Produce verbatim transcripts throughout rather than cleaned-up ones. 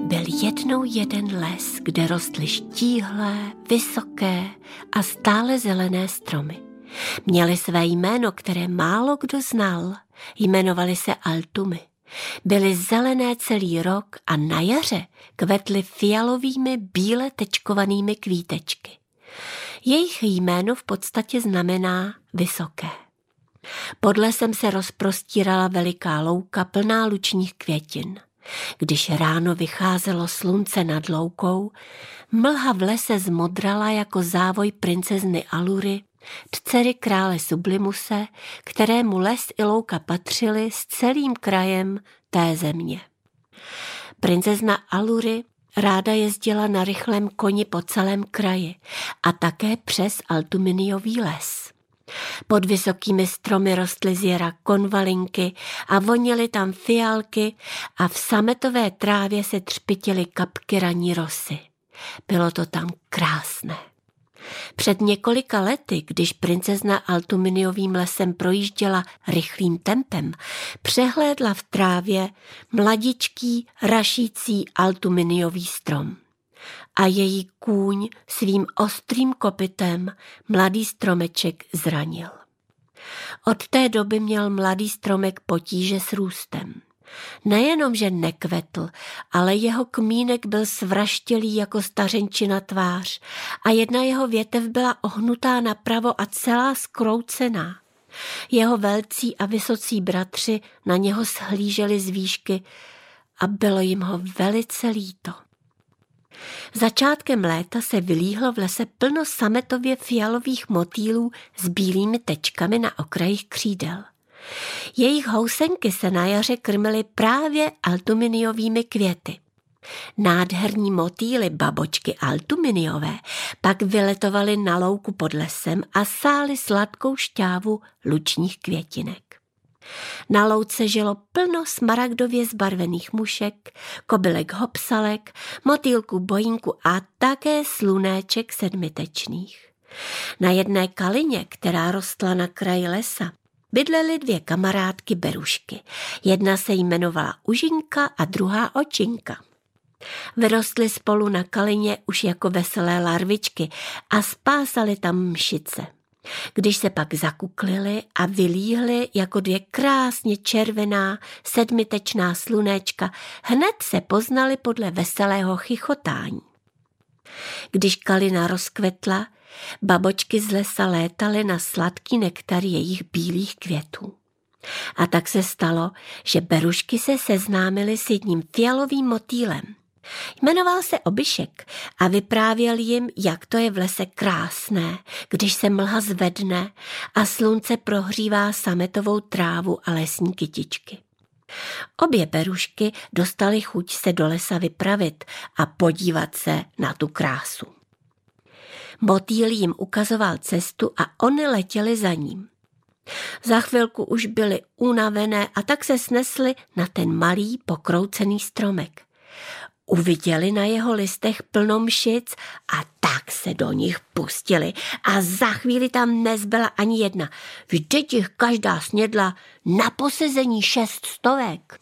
Byl jednou jeden les, kde rostly štíhlé, vysoké a stále zelené stromy. Měly své jméno, které málo kdo znal. Jmenovali se altumy. Byly zelené celý rok a na jaře kvetly fialovými bíle tečkovanými kvítečky. Jejich jméno v podstatě znamená vysoké. Pod lesem se rozprostírala veliká louka plná lučních květin. Když ráno vycházelo slunce nad loukou, mlha v lese zmodrala jako závoj princezny Alury, dcery krále Sublimuse, kterému les i louka patřily s celým krajem té země. Princezna Alury ráda jezdila na rychlém koni po celém kraji a také přes Altuminiový les. Pod vysokými stromy rostly z jara konvalinky a vonily tam fialky a v sametové trávě se třpitily kapky ranní rosy. Bylo to tam krásné. Před několika lety, když princezna Altuminiovým lesem projížděla rychlým tempem, přehlédla v trávě mladičký, rašící altuminiový strom. A její kůň svým ostrým kopytem mladý stromeček zranil. Od té doby měl mladý stromek potíže s růstem. Nejenom, že nekvetl, ale jeho kmínek byl svraštělý jako stařenčina tvář a jedna jeho větev byla ohnutá napravo a celá zkroucená. Jeho velcí a vysocí bratři na něho shlíželi z výšky a bylo jim ho velice líto. Začátkem léta se vylíhlo v lese plno sametově fialových motýlů s bílými tečkami na okrajích křídel. Jejich housenky se na jaře krmily právě altuminiovými květy. Nádherní motýly babočky altuminiové pak vyletovaly na louku pod lesem a sály sladkou šťávu lučních květinek. Na louce žilo plno smaragdově zbarvených mušek, kobylek hopsalek, motýlků bojínku a také slunéček sedmitečných. Na jedné kalině, která rostla na kraji lesa, bydlely dvě kamarádky berušky. Jedna se jmenovala Užinka a druhá Očinka. Vyrostly spolu na kalině už jako veselé larvičky a spásaly tam mšice. Když se pak zakuklily a vylíhly jako dvě krásně červená sedmitečná slunéčka, hned se poznali podle veselého chichotání. Když kalina rozkvetla, babočky z lesa létaly na sladký nektar jejich bílých květů. A tak se stalo, že berušky se seznámily s jedním fialovým motýlem. Jmenoval se Obyšek a vyprávěl jim, jak to je v lese krásné, když se mlha zvedne a slunce prohřívá sametovou trávu a lesní kytičky. Obě berušky dostaly chuť se do lesa vypravit a podívat se na tu krásu. Motýl jim ukazoval cestu a oni letěli za ním. Za chvilku už byly unavené a tak se snesly na ten malý pokroucený stromek. Uviděli na jeho listech plno mšic a tak se do nich pustili a za chvíli tam nezbyla ani jedna. Vždyť jich každá snědla na posezení šest stovek.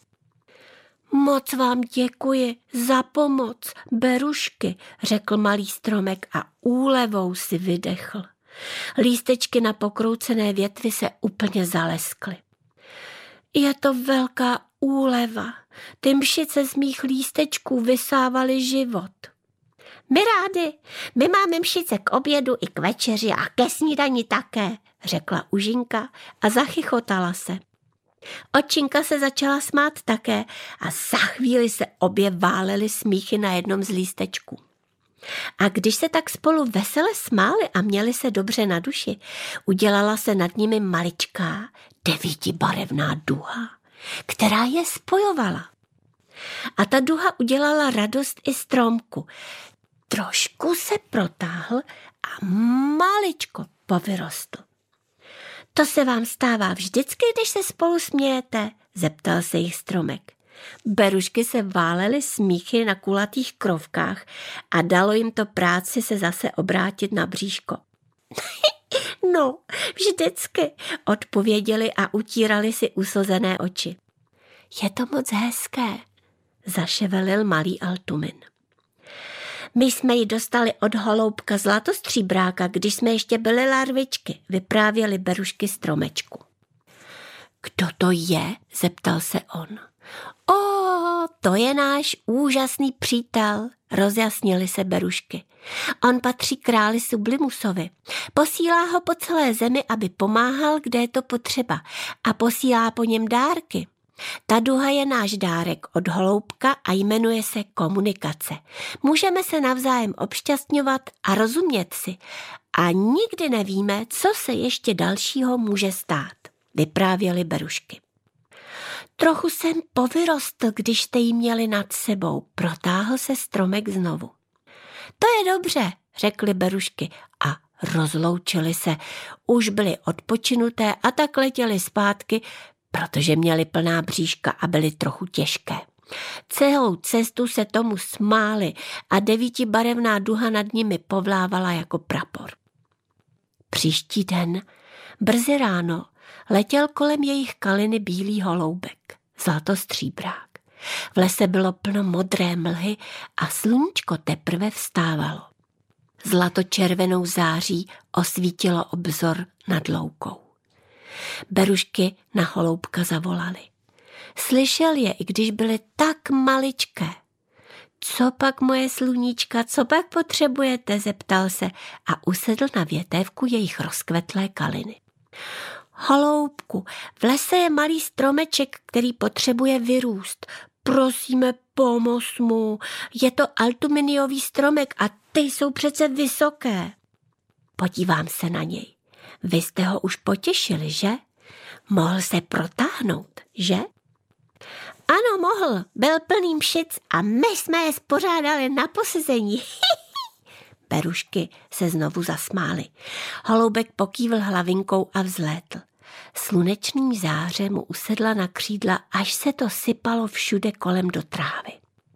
Moc vám děkuji za pomoc, berušky, řekl malý stromek a úlevou si vydechl. Lístečky na pokroucené větvi se úplně zaleskly. Je to velká úleva. Ty mšice z mých lístečků vysávaly život. My rádi, my máme mšice k obědu i k večeři a ke snídani také, řekla Užinka a zachychotala se. Očinka se začala smát také a za chvíli se obě válely smíchy na jednom z lístečků. A když se tak spolu vesele smáli a měli se dobře na duši, udělala se nad nimi maličká devítibarevná duha, která je spojovala. A ta duha udělala radost i stromku. Trošku se protáhl a maličko povyrostl. To se vám stává vždycky, když se spolu smějete? Zeptal se jich stromek. Berušky se válely smíchy na kulatých krovkách a dalo jim to práci se zase obrátit na bříško. No, vždycky, odpověděli a utírali si uslzené oči. Je to moc hezké, zaševelil malý Altumin. My jsme ji dostali od holoubka zlatostříbráka, když jsme ještě byli larvičky, vyprávěly berušky Stromečku. Kdo to je? Zeptal se on. O, to je náš úžasný přítel, rozjasnily se berušky. On patří králi Sublimusovi. Posílá ho po celé zemi, aby pomáhal, kde je to potřeba, a posílá po něm dárky. Ta duha je náš dárek od holoubka a jmenuje se komunikace. Můžeme se navzájem obšťastňovat a rozumět si a nikdy nevíme, co se ještě dalšího může stát, vyprávěly berušky. Trochu jsem povyrostl, když jste jí měli nad sebou, protáhl se Stromek znovu. To je dobře, řekly berušky a rozloučili se. Už byly odpočinuté a tak letěli zpátky, protože měli plná bříška a byly trochu těžké. Celou cestu se tomu smáli a devítibarevná duha nad nimi povlávala jako prapor. Příští den, brzy ráno, letěl kolem jejich kaliny bílý holoubek, zlatostříbrák. V lese bylo plno modré mlhy a sluníčko teprve vstávalo. Zlatočervenou září osvítilo obzor nad loukou. Berušky na holoubka zavolaly. Slyšel je, i když byly tak maličké. Co pak, moje sluníčka, co pak potřebujete, zeptal se a usedl na větévku jejich rozkvetlé kaliny. Holoubku, v lese je malý stromeček, který potřebuje vyrůst. Prosíme, pomoz mu. Je to altuminiový stromek a ty jsou přece vysoké. Podívám se na něj. Vy jste ho už potěšili, že? Mohl se protáhnout, že? Ano, mohl. Byl plný mšic a my jsme je spořádali na posezení. Berušky se znovu zasmály. Holoubek pokývl hlavinkou a vzlétl. Slunečný záře mu usedla na křídla, až se to sypalo všude kolem do trávy.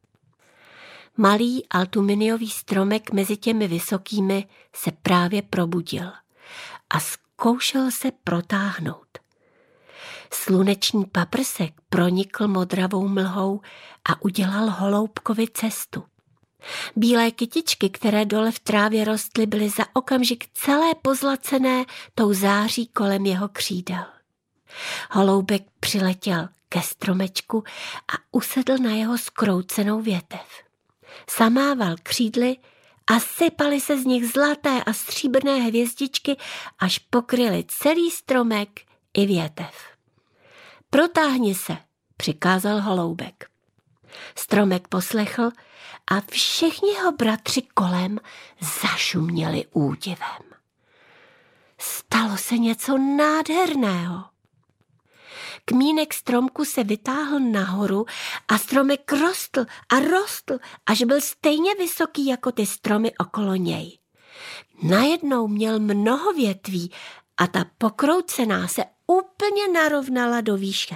Malý altuminiový stromek mezi těmi vysokými se právě probudil a zkoušel se protáhnout. Sluneční paprsek pronikl modravou mlhou a udělal holoubkovi cestu. Bílé kytičky, které dole v trávě rostly, byly za okamžik celé pozlacené tou září kolem jeho křídel. Holoubek přiletěl ke stromečku a usedl na jeho zkroucenou větev. Zamával křídly a sypaly se z nich zlaté a stříbrné hvězdičky, až pokryly celý stromek i větev. Protáhni se, přikázal holoubek. Stromek poslechl a všichni jeho bratři kolem zašuměli údivem. Stalo se něco nádherného. Kmínek stromku se vytáhl nahoru a stromek rostl a rostl, až byl stejně vysoký jako ty stromy okolo něj. Najednou měl mnoho větví a ta pokroucená se úplně narovnala do výše.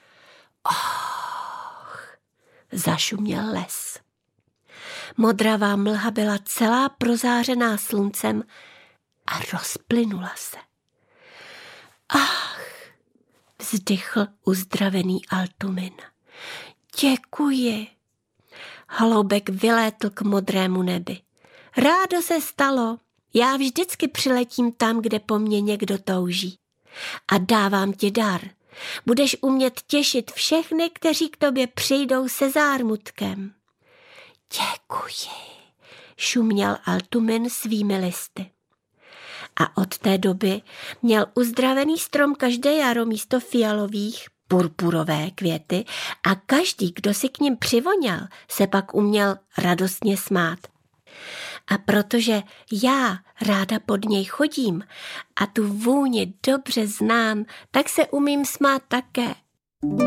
Och, zašuměl les. Modravá mlha byla celá prozářená sluncem a rozplynula se. Ach, vzdychl uzdravený Altumin. Děkuji. Holoubek vylétl k modrému nebi. Rádo se stalo. Já vždycky přiletím tam, kde po mně někdo touží. A dávám ti dar. Budeš umět těšit všechny, kteří k tobě přijdou se zármutkem. Děkuji, šuměl Altumin svými listy. A od té doby měl uzdravený strom každé jaro místo fialových purpurové květy a každý, kdo si k nim přivoněl, se pak uměl radostně smát. A protože já ráda pod něj chodím a tu vůni dobře znám, tak se umím smát také.